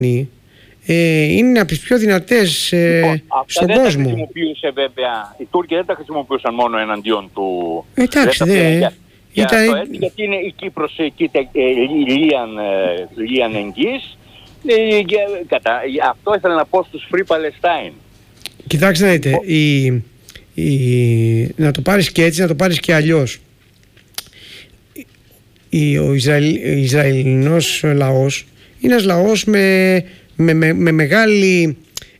είναι από τις πιο δυνατές στον κόσμο. Δεν τα χρησιμοποιούσε βέβαια. Οι Τούρκοι δεν τα χρησιμοποιούσαν μόνο εναντίον του. Εντάξει, γιατί είναι η Κύπρος λίαν εγγύς. Αυτό ήθελα να πω στους Free Palestine. Κοιτάξτε να δείτε, να το πάρεις και έτσι, να το πάρεις και αλλιώς. Ο Ισραηλινός λαός είναι ένας λαός με μεγάλη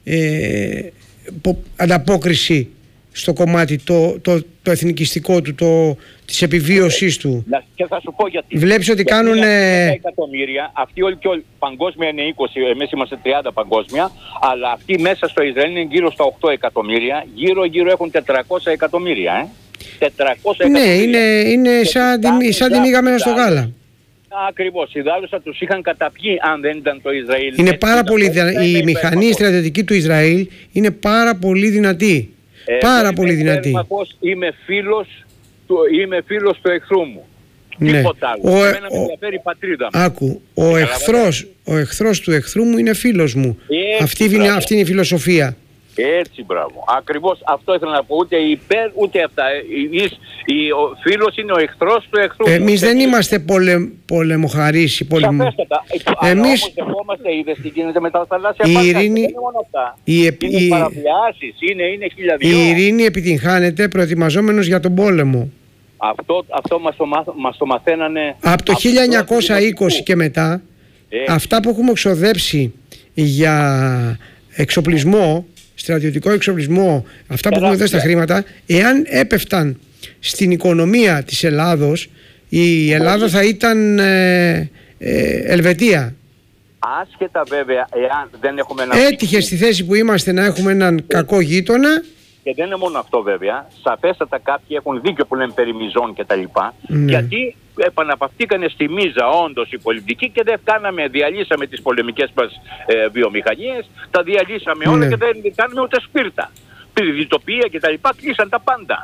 ανταπόκριση στο κομμάτι το εθνικιστικό του, της επιβίωσης του. Και θα σου πω γιατί. Βλέπεις ότι κάνουν... εκατομμύρια, αυτοί όλοι και όλοι, παγκόσμια είναι 20, εμείς είμαστε 30 παγκόσμια, αλλά αυτοί μέσα στο Ισραήλ είναι γύρω στα 8 εκατομμύρια, γύρω έχουν 400 εκατομμύρια. 400 εκατομμύρια. Ναι, είναι σαν τη μύγα μέσα στο γάλα. Ακριβώς, οι Δάλους θα τους είχαν καταπιεί αν δεν ήταν το Ισραήλ. Είναι πάρα πολύ η μηχανή στρατιωτική του Ισραήλ είναι πάρα πολύ δυνατή. Πάρα πολύ δυνατή. Είμαι φίλος του εχθρού μου. Ναι. Τίποτα άλλο. Εμένα με ενδιαφέρει η πατρίδα μου. Άκου, ο εχθρός του εχθρού μου είναι φίλος μου. Αυτή είναι η φιλοσοφία. Έτσι, μπράβο. Ακριβώς αυτό ήθελα να πω. Ούτε υπέρ, ούτε αυτά. Ο φίλος είναι ο εχθρός του εχθρού. Εμείς δεν είμαστε πολεμοχαρείς. Σαφέστατα. Εμείς δεχόμαστε, είδες τι γίνεται με τα θαλάσσια πάντα. Δεν είναι μόνο αυτά. Είναι παραβιάσεις, είναι χιλιαδιό. Η ειρήνη επιτυγχάνεται προετοιμαζόμενος για τον πόλεμο. Αυτό μας το μαθαίνανε από το 1920 και μετά. Αυτά που έχουμε εξοδέψει για εξοπλισμό, στρατιωτικό εξοπλισμό, αυτά που έχουμε δώσει τα χρήματα, εάν έπεφταν στην οικονομία της Ελλάδος, η Ελλάδα θα ήταν Ελβετία. Άσχετα βέβαια, εάν δεν έχουμε έτυχε στη θέση που είμαστε να έχουμε έναν κακό γείτονα. Και δεν είναι μόνο αυτό βέβαια. Σαφέστατα κάποιοι έχουν δίκιο που λένε περί μιζών κτλ. Γιατί επαναπαυτήκανε στη μίζα όντως οι πολιτικοί και δεν διαλύσαμε τις πολεμικές μας βιομηχανίες, τα διαλύσαμε όλα και δεν κάνουμε ούτε σπίρτα. Πυρηδητοπία κτλ. Κλείσαν τα πάντα.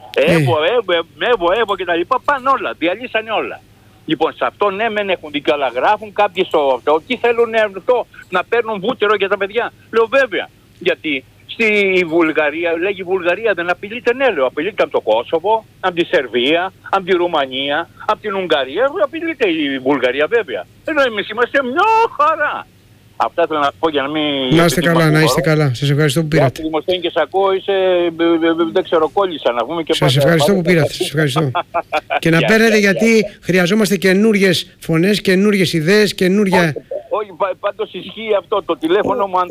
Εύω κτλ. Πάνε όλα. Διαλύσανε όλα. Λοιπόν, σε αυτό ναι, μεν έχουν δίκιο, αλλά γράφουν κάποιοι στο αυτό. Τι θέλουν να παίρνουν βούτυρο για τα παιδιά. Λέω βέβαια. Γιατί στη Βουλγαρία, λέγει Βουλγαρία δεν απειλείται, ναι, λέω. Απειλείται από το Κόσοβο, από τη Σερβία, από τη Ρουμανία, από την Ουγγαρία. Απειλείται η Βουλγαρία βέβαια. Ενώ εμείς είμαστε μια χαρά. Αυτά θέλω να πω για να μην... Να είστε καλά, να είστε καλά. Σας ευχαριστώ που πήρατε. Για Δημοσθένη και σ' ακούω, δεν ξέρω, κόλλησα να πούμε και σας ευχαριστώ που πήρατε. Σας ευχαριστώ. Και να παίρνετε γιατί χρειαζόμαστε καινούριες φωνές, καινούριες ιδέες, καινούρια... Όχι, πάντως ισχύει αυτό, το τηλέφωνο μου...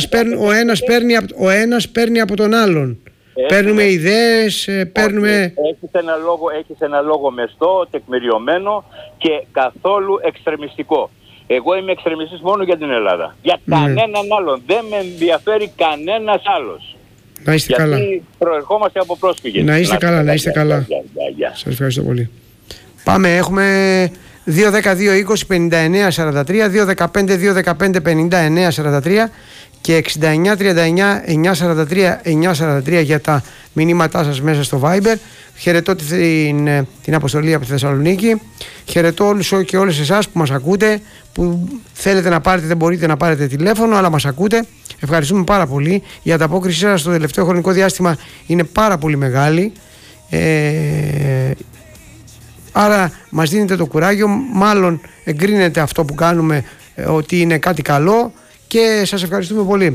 Ο ένας παίρνει από τον άλλον. Παίρνουμε ιδέες, παίρνουμε... Έχεις ένα λόγο μεστό, τεκμηριωμένο και καθόλου εξτρεμιστικό. Εγώ είμαι εξτρεμιστής μόνο για την Ελλάδα. Για κανέναν άλλον. Δεν με ενδιαφέρει κανένας άλλος. Να είστε καλά. Γιατί προερχόμαστε από πρόσφυγες. Να είστε καλά, να είστε καλά. Σας ευχαριστώ πολύ. Πάμε, έχουμε 2-10-2-20-59-43, 2-15-2-15-59-43 και 69-39-943-943 για τα μηνύματά σας μέσα στο Viber. Χαιρετώ την αποστολή από τη Θεσσαλονίκη. Χαιρετώ όλους και όλες εσάς που μας ακούτε, που θέλετε να πάρετε, δεν μπορείτε να πάρετε τηλέφωνο, αλλά μας ακούτε. Ευχαριστούμε πάρα πολύ. Η ανταπόκρισή σας στο τελευταίο χρονικό διάστημα είναι πάρα πολύ μεγάλη. Άρα μας δίνετε το κουράγιο, μάλλον εγκρίνετε αυτό που κάνουμε ότι είναι κάτι καλό και σας ευχαριστούμε πολύ.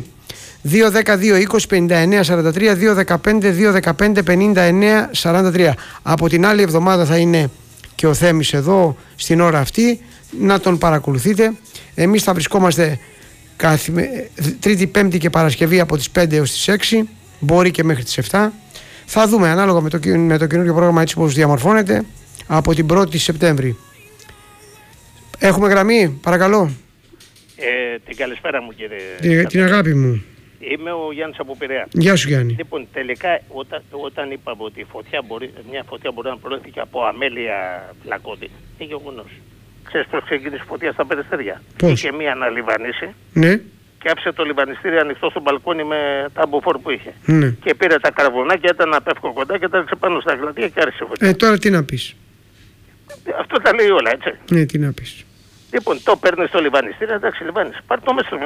2-10-2-20-59-43, 2-15-2-15-59-43. Από την άλλη εβδομάδα θα είναι και ο Θέμης εδώ στην ώρα αυτή, να τον παρακολουθείτε. Εμείς θα βρισκόμαστε Τρίτη, Πέμπτη και Παρασκευή από τις 5 έως τις 6, μπορεί και μέχρι τις 7. Θα δούμε ανάλογα με το καινούριο πρόγραμμα έτσι όπως διαμορφώνεται από την 1η Σεπτέμβρη. Έχουμε γραμμή, παρακαλώ. Την καλησπέρα μου κύριε. Την αγάπη μου. Είμαι ο Γιάννης από Πειραιά. Γεια σου Γιάννη. Λοιπόν, τελικά όταν είπαμε ότι μια φωτιά μπορεί να προέρχεται από αμέλεια πλακώτη, είναι γεγονός. Ξέρεις πώς ξεκίνησε η φωτιά στα Περιστέρια? Πώς? Είχε μία να λιβανίσει. Ναι. Και άφησε το λιβανιστήρι ανοιχτό στο μπαλκόνι με τα αμποφόρ που είχε. Ναι. Και πήρε τα καρβονάκια, ήταν να πέφτω κοντά και τα έριξε πάνω στα γλατεία και άρχισε φωτιά. Τώρα τι να πεις? Αυτό τα λέει όλα, έτσι. Ναι, τι να πεις. Λοιπόν, το παίρνει στο λιβανιστήριο, εντάξει, λιβάνι. Πάρ' το μέσα στο